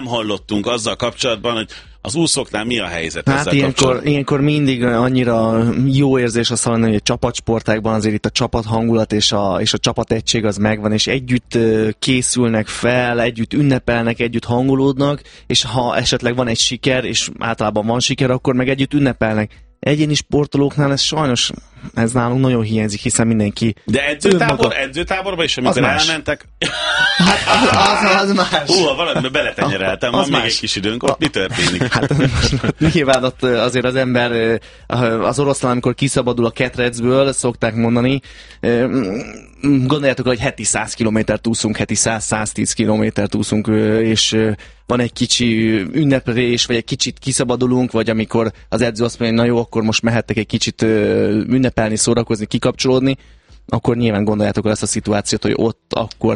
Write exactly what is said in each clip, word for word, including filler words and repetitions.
hallottunk azzal kapcsolatban, hogy az úszóknál mi a helyzet hát ezzel ilyenkor, kapcsolatban? ilyenkor mindig annyira jó érzés azt hallani, hogy a csapatsportákban azért itt a csapathangulat és a, és a csapategység az megvan, és együtt készülnek fel, együtt ünnepelnek, együtt hangolódnak, és ha esetleg van egy siker, és általában van siker, akkor meg együtt ünnepelnek. Egyéni sportolóknál ez sajnos, ez nálunk nagyon hiányzik, hiszen mindenki... De edzőtábor, edzőtáborban is, amikor elmentek... Hát az, az más. Hú, ha valamiben beletenyereltem, van még egy kis időnk, ott mi történik? Hát nyilván ott azért az ember, az oroszlán, amikor kiszabadul a ketrecből, szokták mondani, gondoljátok, hogy heti száz kilométert úszunk, heti száz-száztíz kilométert úszunk, és van egy kicsi ünneplés, vagy egy kicsit kiszabadulunk, vagy amikor az edző azt mondja, na jó, akkor most mehettek egy kicsit ünnepelni, szórakozni, kikapcsolódni, akkor nyilván gondoljátok el ezt a szituációt, hogy ott akkor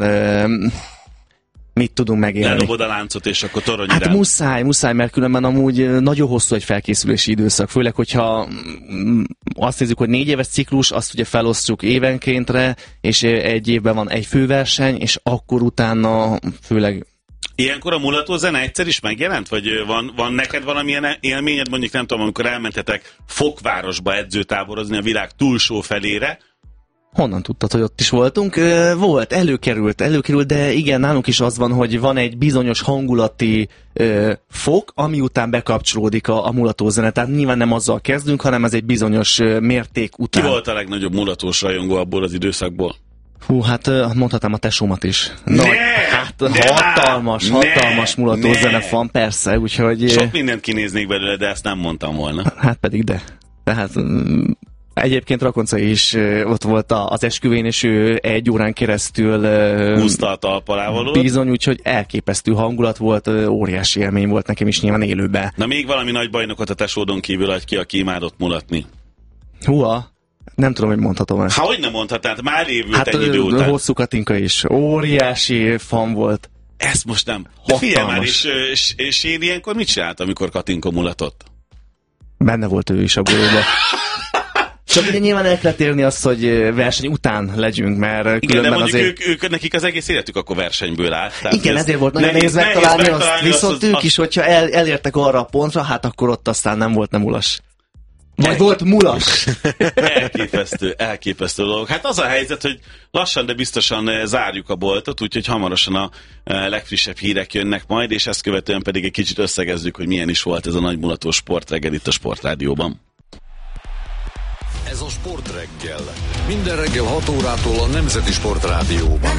mit tudunk megélni. Ledobod a láncot, és akkor torony Hát rám. muszáj, muszáj, mert különben amúgy nagyon hosszú egy felkészülési időszak, főleg, hogyha azt nézzük, hogy négy éves ciklus, azt ugye felosztjuk évenkéntre, és egy évben van egy főverseny, és akkor utána főleg... Ilyenkor a mulató zene egyszer is megjelent? Vagy van, van neked valamilyen élményed, mondjuk nem tudom, amikor elmentetek Fokvárosba edzőtáborozni a világ túlsó felére? Honnan tudtad, hogy ott is voltunk? Volt, előkerült, előkerült, de igen, nálunk is az van, hogy van egy bizonyos hangulati ö, fok, ami után bekapcsolódik a, a mulatózene. Tehát nyilván nem azzal kezdünk, hanem ez egy bizonyos mérték után. Ki volt a legnagyobb mulatós rajongó abból az időszakból? Hú, hát mondhatnám a tesómat is. Nagy, ne, hát ne, hatalmas, ne, hatalmas mulatózene van, persze, úgyhogy... Sok mindent kinéznék belőle, de ezt nem mondtam volna. Hát pedig de. Tehát... Egyébként Rakoncai is ott volt az esküvén, és ő egy órán keresztül húzta a talpalávalót. Bizony, úgyhogy elképesztő hangulat volt, óriási élmény volt nekem is nyilván élőben. Na még valami nagy bajnokot a tesódon kívül adj ki, aki imádott mulatni. Húha, nem tudom, hogy mondhatom ezt. Há, hogy nem mondhatnád? Már évült hát, egy idő után. Hosszú Katinka is. Óriási fan volt. Ezt most nem. De figyelj már, és, és, és én ilyenkor mit csinált, amikor Katinka mulatott? Benne volt ő is a gólba. Csak ugye nyilván el kellett érni azt, hogy verseny után legyünk, mert igen, de mondjuk azért... ők, ők, nekik az egész életük akkor versenyből állt. Tehát igen, ezért volt nagyon nehéz megtalálni azt, azt, viszont azt, ők is, hogyha el, elértek arra a pontra, hát akkor ott aztán nem volt nem mulas. Vagy el... volt mulas. Elképesztő, elképesztő dolog. Hát az a helyzet, hogy lassan, de biztosan zárjuk a boltot, úgyhogy hamarosan a legfrissebb hírek jönnek majd, és ezt követően pedig egy kicsit összegezzük, hogy milyen is volt ez a nagymulató sportreggel itt a Sportrádióban. Ez a Sportreggel. Minden reggel hat órától a Nemzeti Sportrádióban.